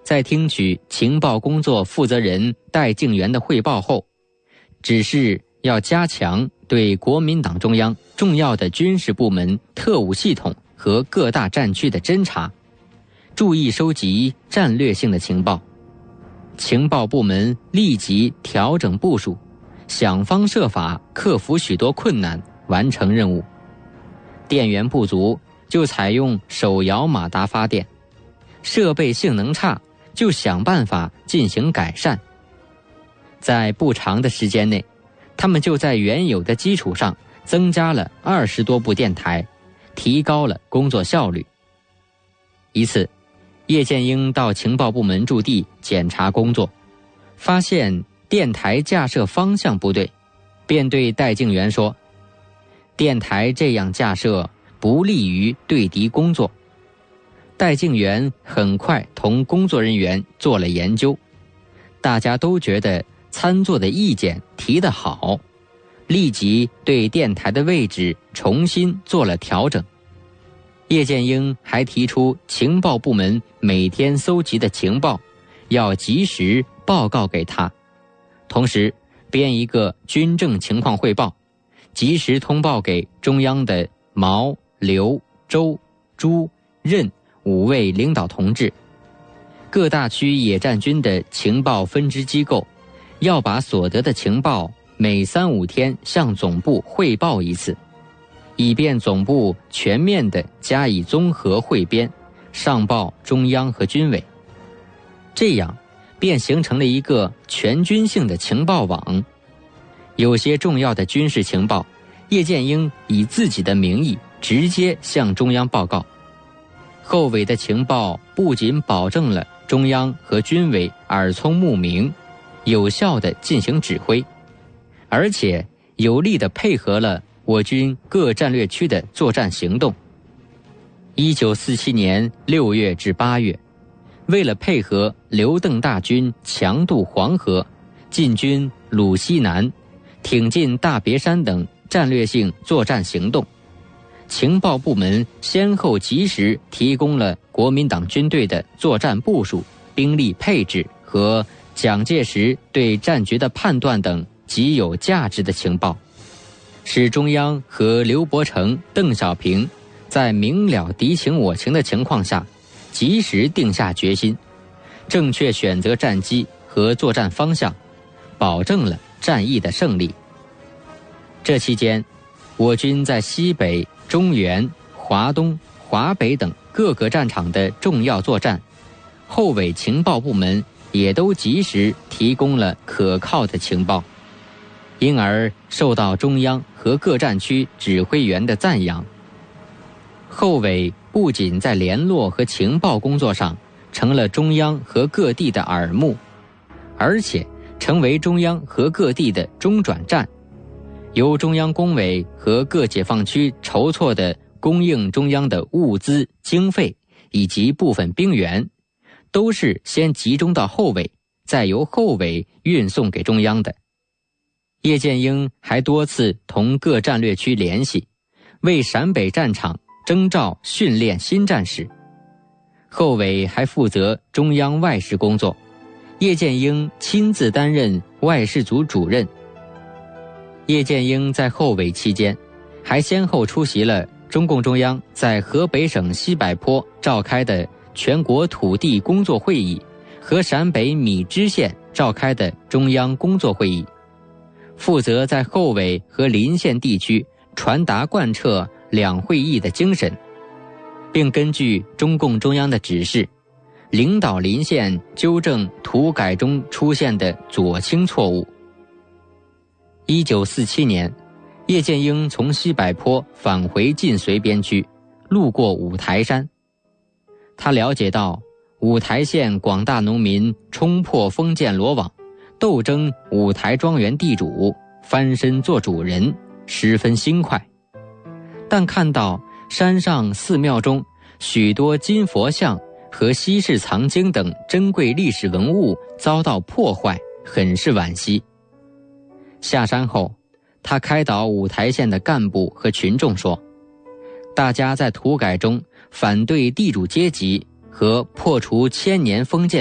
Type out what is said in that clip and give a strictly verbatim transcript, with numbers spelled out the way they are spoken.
在听取情报工作负责人戴敬元的汇报后，指示要加强对国民党中央重要的军事部门、特务系统和各大战区的侦查，注意收集战略性的情报。情报部门立即调整部署，想方设法克服许多困难，完成任务。电源不足就采用手摇马达发电，设备性能差就想办法进行改善。在不长的时间内，他们就在原有的基础上增加了二十多部电台，提高了工作效率。一次，叶剑英到情报部门驻地检查工作，发现电台架设方向不对，便对戴敬元说：电台这样架设不利于对敌工作。戴敬元很快同工作人员做了研究，大家都觉得参座的意见提得好，立即对电台的位置重新做了调整。叶剑英还提出情报部门每天搜集的情报要及时报告给他，同时编一个军政情况汇报，及时通报给中央的毛、刘、周、朱、任五位领导同志。各大区野战军的情报分支机构要把所得的情报每三五天向总部汇报一次，以便总部全面地加以综合汇编，上报中央和军委。这样便形成了一个全军性的情报网。有些重要的军事情报，叶剑英以自己的名义直接向中央报告。后委的情报不仅保证了中央和军委耳聪目明，有效地进行指挥，而且有力地配合了我军各战略区的作战行动。一九四七年六月至八月，为了配合刘邓大军强渡黄河、进军鲁西南、挺进大别山等战略性作战行动，情报部门先后及时提供了国民党军队的作战部署、兵力配置和蒋介石对战局的判断等极有价值的情报，使中央和刘伯承、邓小平在明了敌情我情的情况下，及时定下决心，正确选择战机和作战方向，保证了战役的胜利。这期间，我军在西北、中原、华东、华北等各个战场的重要作战，后委情报部门也都及时提供了可靠的情报，因而受到中央和各战区指挥员的赞扬。后委不仅在联络和情报工作上成了中央和各地的耳目，而且成为中央和各地的中转站。由中央工委和各解放区筹措的供应中央的物资、经费以及部分兵员，都是先集中到后委，再由后委运送给中央的。叶剑英还多次同各战略区联系，为陕北战场征召训练新战士。后委还负责中央外事工作，叶剑英亲自担任外事组主任。叶剑英在后委期间，还先后出席了中共中央在河北省西柏坡召开的全国土地工作会议和陕北米脂县召开的中央工作会议，负责在后委和邻县地区传达贯彻两会议的精神，并根据中共中央的指示，领导邻县纠正土改中出现的左倾错误。一九四七年，叶剑英从西柏坡返回晋绥边区，路过五台山。他了解到五台县广大农民冲破封建罗网，斗争五台庄园地主，翻身做主人，十分欣快。但看到山上寺庙中许多金佛像和稀世藏经等珍贵历史文物遭到破坏，很是惋惜。下山后，他开导五台县的干部和群众说，大家在土改中反对地主阶级和破除千年封建